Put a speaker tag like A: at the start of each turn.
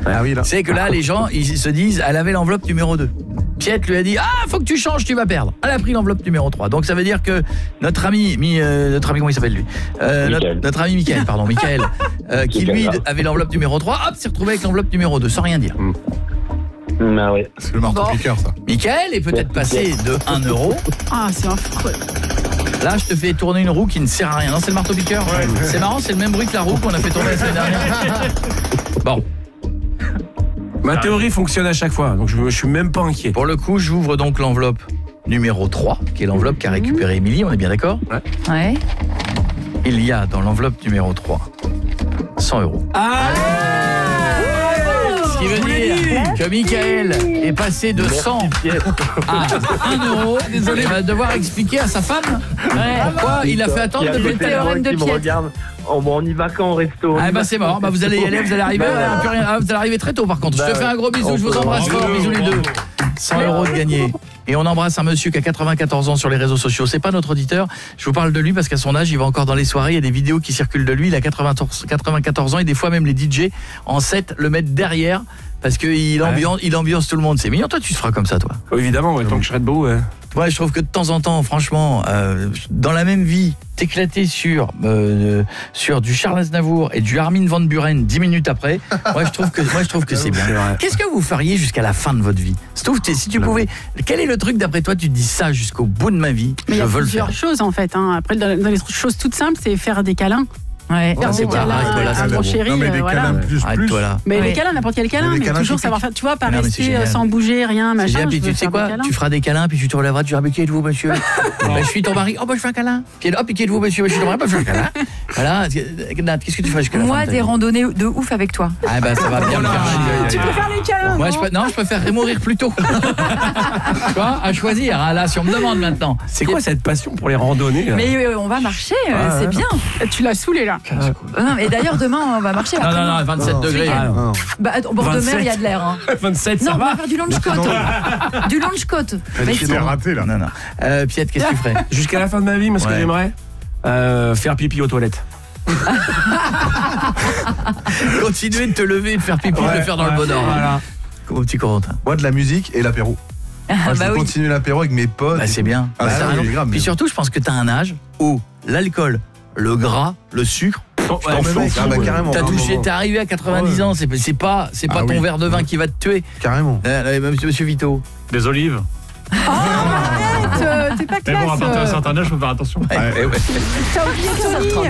A: Ah oui, là.
B: C'est que là, les gens, ils se disent, elle avait l'enveloppe numéro 2. Piette lui a dit, faut que tu changes, tu vas perdre. Elle a pris l'enveloppe numéro 3. Donc ça veut dire que notre ami, comment il s'appelle lui notre ami Michael, qui lui avait l'enveloppe numéro 3, hop, s'est retrouvé avec l'enveloppe numéro 2, sans rien dire.
C: Ah ouais.
A: C'est le marteau-piqueur, ça.
B: Michael est peut-être passé de 1 euro.
D: Ah, c'est affreux.
B: Là, je te fais tourner une roue qui ne sert à rien. Non, c'est le marteau-piqueur. Ouais. C'est marrant, c'est le même bruit que la roue qu'on a fait tourner la semaine dernière. Bon.
E: Ma théorie fonctionne à chaque fois, donc je suis même pas inquiet.
B: Pour le coup, j'ouvre donc l'enveloppe numéro 3, qui est l'enveloppe qu'a récupérée Émilie, on est bien d'accord ?
F: Ouais.
B: Il y a dans l'enveloppe numéro 3 100 euros. Ce qui veut dire que Michael est passé de 100 à 1 euro. Désolé, il va devoir expliquer à sa femme pourquoi il a fait attendre de le théorème de Piette.
C: On y va quand au resto.
B: C'est mort, vous allez y aller, vous allez arriver, vous allez arriver très tôt par contre. Je te fais un gros bisou, je vous embrasse fort, bisous les deux. 100 euros de gagné. Et on embrasse un monsieur qui a 94 ans sur les réseaux sociaux. C'est pas notre auditeur, je vous parle de lui parce qu'à son âge, il va encore dans les soirées, il y a des vidéos qui circulent de lui, il a 94 ans et des fois même les DJ en 7 le mettent derrière parce qu'il ambiance tout le monde. C'est mignon, toi tu se feras comme ça toi.
E: Évidemment, tant que je serai debout.
B: Ouais, je trouve que de temps en temps, franchement, dans la même vie, t'éclater sur du Charles Aznavour et du Armin van Buuren 10 minutes après, moi je trouve que c'est bien. Qu'est-ce que vous feriez jusqu'à la fin de votre vie ? Si tu pouvais, quel est le truc d'après toi, tu te dis ça jusqu'au bout de ma vie,
D: mais
B: je veux le faire.
D: Il y a plusieurs choses en fait. Après, dans les choses toutes simples, c'est faire des câlins.
F: Ouais.
D: Faire des câlins à ton chéri.
A: Non, mais des câlins plus.
B: Arrête-toi là.
D: Mais les câlins, n'importe quel câlin, mais toujours savoir faire, tu vois, pas rester sans bouger, rien, machin.
B: Puis tu sais quoi, tu feras des câlins, puis tu te relèveras, tu diras, mais qui êtes-vous, monsieur ? Je suis ton mari, je fais un câlin. Puis qui êtes-vous, monsieur ? Je suis ton mari, je fais un câlin. Voilà, qu'est-ce que tu feras jusqu'à la fin ?
F: Moi, des randonnées de ouf avec toi.
B: Ça va bien me faire chier.
D: Tu préfères les câlins ?
B: Moi, je préférerais mourir plus tôt. Tu vois, à choisir, là, si on me demande maintenant.
E: C'est quoi cette passion pour les randonnées là ?
F: Mais on va marcher, c'est bien.
D: Tu l'as saoulé là.
F: Non, et d'ailleurs, demain, on va marcher.
B: Non, 27 degrés.
F: Au bord de mer, il y a de l'air.
E: 27, ça
F: non, on
E: va
F: va faire du launch coat. Du launch coat.
A: C'est raté, là.
B: Non. Piette, qu'est-ce que tu ferais ?
E: Jusqu'à la fin de ma vie, moi, ce que j'aimerais, faire pipi aux toilettes.
B: Continuer de te lever et de faire pipi, de le faire dans le bon ordre.
E: Voilà.
B: Comment petit Corentin ?
A: Moi, de la musique et l'apéro. Je vais continuer l'apéro avec mes potes.
B: C'est bien. Puis surtout, je pense que t'as un âge où l'alcool, le gras, le sucre,
A: carrément.
B: T'es arrivé à 90 ans, c'est pas ton verre de vin qui va te tuer.
A: Carrément.
B: Monsieur Vito.
G: Des olives.
D: Arrête, t'es pas classe.
G: Mais bon, à partir d'un certain âge, faut faire attention.
D: T'as oublié Tony.